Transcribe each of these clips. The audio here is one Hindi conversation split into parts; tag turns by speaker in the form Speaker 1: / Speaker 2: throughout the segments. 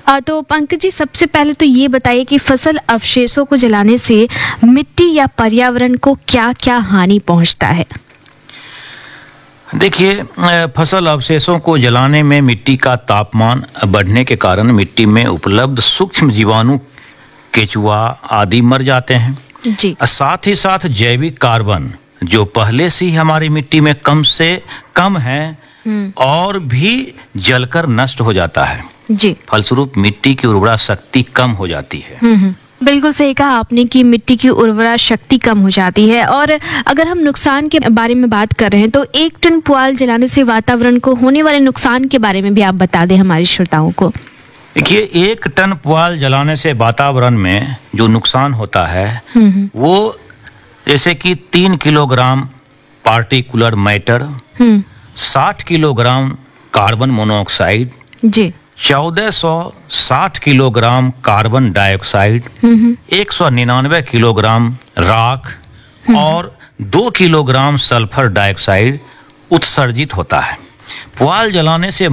Speaker 1: तो पंकज जी, सबसे पहले तो ये बताइए कि फसल अवशेषों को जलाने से मिट्टी या पर्यावरण को क्या क्या हानि पहुंचता है?
Speaker 2: देखिए, फसल अवशेषों को जलाने में मिट्टी का तापमान बढ़ने के कारण मिट्टी में उपलब्ध सूक्ष्म जीवाणु, केचुआ आदि मर जाते हैं
Speaker 1: जी।
Speaker 2: साथ ही साथ जैविक कार्बन जो पहले से ही हमारी मिट्टी में कम से कम है और भी जलकर नष्ट हो जाता है
Speaker 1: जी।
Speaker 2: फलस्वरूप मिट्टी की उर्वरा शक्ति कम हो जाती है।
Speaker 1: बिल्कुल सही कहा आपने कि मिट्टी की उर्वरा शक्ति कम हो जाती है। और अगर हम नुकसान के बारे में बात कर रहे हैं तो 1 टन पुआल जलाने से वातावरण को होने वाले नुकसान के बारे में भी आप बता दें हमारे श्रोताओं को।
Speaker 2: देखिए, 1 टन पुआल जलाने से वातावरण में जो नुकसान होता है वो जैसे कि 3 kilogram particular matter, 60 kilogram carbon monoxide
Speaker 1: जी,
Speaker 2: 1460 किलोग्राम कार्बन डाइऑक्साइड, 199 किलोग्राम राख और 2 किलोग्राम सल्फर डाइऑक्साइड उत्सर्जित होता है। पुआल जलाने से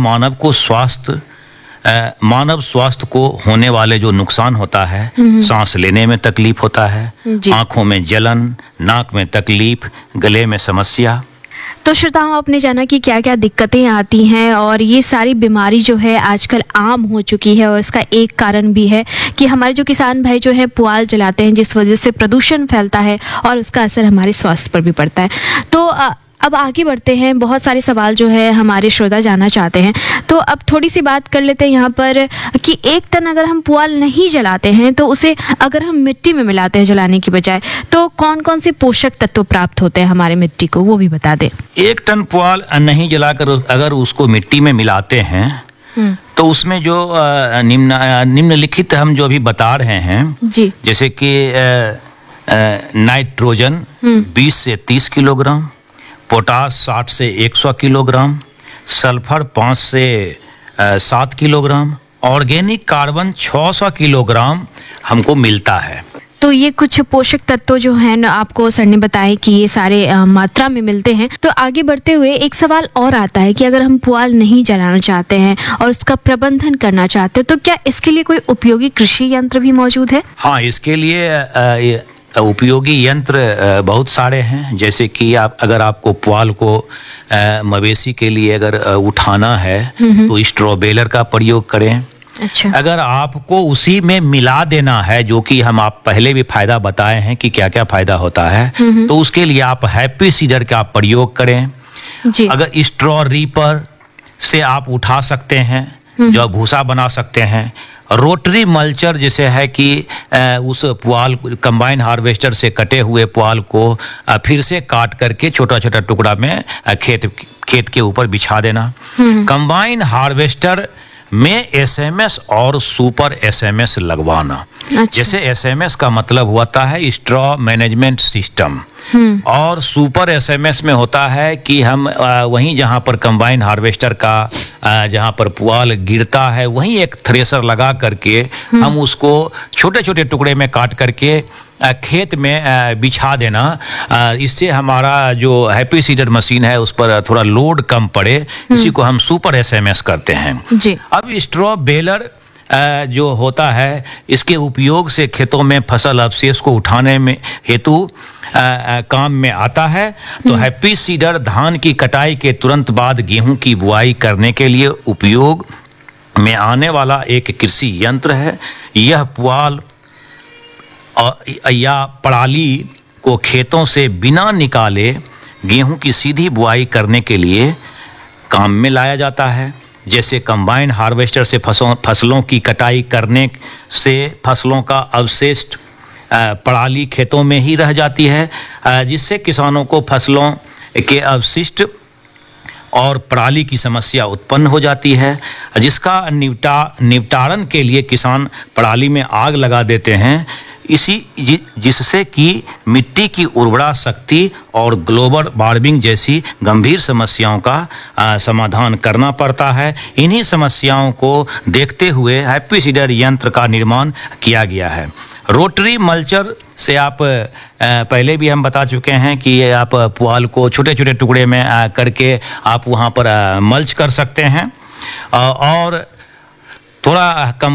Speaker 2: मानव स्वास्थ्य को होने वाले जो नुकसान होता है, सांस लेने में तकलीफ होता है, आंखों में जलन, नाक में तकलीफ, गले में समस्या।
Speaker 1: तो श्रोताओं, आपने जाना कि क्या क्या दिक्कतें आती हैं और ये सारी बीमारी जो है आजकल आम हो चुकी है। और इसका एक कारण भी है कि हमारे जो किसान भाई जो है पुआल जलाते हैं, जिस वजह से प्रदूषण फैलता है और उसका असर हमारे स्वास्थ्य पर भी पड़ता है। तो अब आगे बढ़ते हैं। बहुत सारे सवाल जो है हमारे श्रोता जानना चाहते हैं, तो अब थोड़ी सी बात कर लेते हैं यहाँ पर कि 1 टन अगर हम पुआल नहीं जलाते हैं तो उसे अगर हम मिट्टी में मिलाते हैं जलाने की बजाय, तो कौन कौन से पोषक तत्व प्राप्त होते हैं हमारे मिट्टी को, वो भी बता दें।
Speaker 2: 1 टन पुआल नहीं जलाकर अगर उसको मिट्टी में मिलाते हैं तो उसमें जो निम्नलिखित हम जो अभी बता रहे हैं
Speaker 1: जी,
Speaker 2: जैसे कि नाइट्रोजन 20 से 30 किलोग्राम, पोटास 60 से 100 किलोग्राम, सल्फर 5 से 7 किलोग्राम, ऑर्गेनिक कार्बन 600 किलोग्राम हमको मिलता है।
Speaker 1: तो ये कुछ पोषक तत्व जो हैं ना, आपको सर ने बताया कि ये सारे मात्रा में मिलते हैं। तो आगे बढ़ते हुए एक सवाल और आता है कि अगर हम पुआल नहीं जलाना चाहते हैं और उसका प्रबंधन करना चाहते हैं, तो क्या इसके लिए कोई उपयोगी कृषि यंत्र भी मौजूद है?
Speaker 2: हाँ, इसके लिए उपयोगी यंत्र बहुत सारे हैं। जैसे कि अगर आपको पुआल को मवेशी के लिए अगर उठाना है तो स्ट्रॉ बेलर का प्रयोग करें।
Speaker 1: अच्छा।
Speaker 2: अगर आपको उसी में मिला देना है, जो कि आप पहले भी फायदा बताए हैं कि क्या क्या फायदा होता है, तो उसके लिए आप हैप्पी सीडर का प्रयोग करें
Speaker 1: जी।
Speaker 2: अगर स्ट्रॉ रीपर से आप उठा सकते हैं, जो भूसा बना सकते हैं। रोटरी मल्चर जैसे है कि उस पुआल कंबाइन हार्वेस्टर से कटे हुए पुआल को फिर से काट करके छोटा छोटा टुकड़ा में खेत के ऊपर बिछा देना। कंबाइन हार्वेस्टर में एसएमएस और सुपर एसएमएस लगवाना।
Speaker 1: अच्छा।
Speaker 2: जैसे एसएमएस का मतलब होता है स्ट्रॉ मैनेजमेंट सिस्टम, और सुपर एसएमएस में होता है कि हम वहीं जहां पर कंबाइन हार्वेस्टर का जहां पर पुआल गिरता है वहीं एक थ्रेसर लगा करके हम उसको छोटे छोटे टुकड़े में काट करके खेत में बिछा देना। इससे हमारा जो हैप्पी सीडर मशीन है उस पर थोड़ा लोड कम पड़े, इसी को हम सुपर एसएमएस करते हैं
Speaker 1: जी।
Speaker 2: अब स्ट्रॉ बेलर जो होता है, इसके उपयोग से खेतों में फसल अवशेष को उठाने में हेतु काम में आता है। तो हैप्पी सीडर धान की कटाई के तुरंत बाद गेहूं की बुआई करने के लिए उपयोग में आने वाला एक कृषि यंत्र है। यह पुआल या पराली को खेतों से बिना निकाले गेहूं की सीधी बुआई करने के लिए काम में लाया जाता है। जैसे कंबाइन हार्वेस्टर से फसलों की कटाई करने से फसलों का अवशिष्ट पराली खेतों में ही रह जाती है, जिससे किसानों को फसलों के अवशिष्ट और पराली की समस्या उत्पन्न हो जाती है, जिसका निपटारण के लिए किसान पराली में आग लगा देते हैं। जिससे कि मिट्टी की उर्वरा शक्ति और ग्लोबल वार्मिंग जैसी गंभीर समस्याओं का समाधान करना पड़ता है। इन्हीं समस्याओं को देखते हुए हैप्पी सीडर यंत्र का निर्माण किया गया है। रोटरी मल्चर से आप पहले भी हम बता चुके हैं कि आप पुआल को छोटे छोटे टुकड़े में करके आप वहाँ पर मल्च कर सकते हैं और थोड़ा कम